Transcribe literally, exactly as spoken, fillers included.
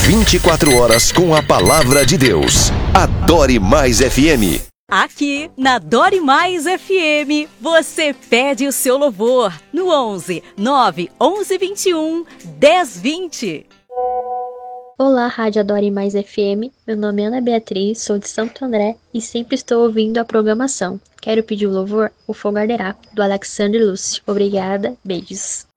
vinte e quatro horas com a palavra de Deus. Adore Mais F M. Aqui na Adore Mais F M, você pede o seu louvor no onze, nove, onze, vinte e um, dez, vinte. Olá, Rádio Adore Mais F M. Meu nome é Ana Beatriz, sou de Santo André e sempre estou ouvindo a programação. Quero pedir o louvor O Fogo Arderá, do Alexandre Lúcio. Obrigada, beijos.